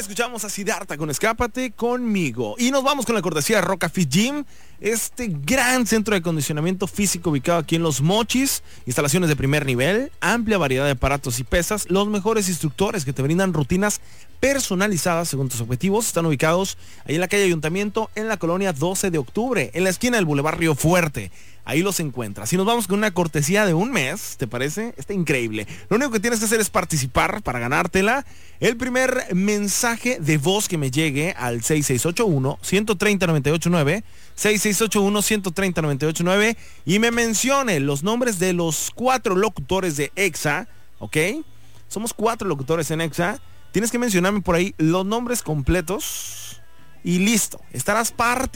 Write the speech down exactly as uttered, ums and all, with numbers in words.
escuchamos a Siddhartha con Escápate conmigo. Y nos vamos con la cortesía de Roca Fit Gym, este gran centro de acondicionamiento físico ubicado aquí en Los Mochis. Instalaciones de primer nivel, amplia variedad de aparatos y pesas, los mejores instructores que te brindan rutinas personalizadas según tus objetivos. Están ubicados ahí en la calle Ayuntamiento, en la colonia doce de octubre, en la esquina del Boulevard Río Fuerte. Ahí los encuentras. Y nos vamos con una cortesía de un mes, ¿te parece? Está increíble. Lo único que tienes que hacer es participar para ganártela. El primer mensaje de voz que me llegue al seis seis ocho uno, uno tres cero, nueve ocho nueve, seis seis ocho uno, uno tres cero, nueve ocho nueve, y me mencione los nombres de los cuatro locutores de Exa, ¿ok? Somos cuatro locutores en Exa. Tienes que mencionarme por ahí los nombres completos y listo. Estarás participando.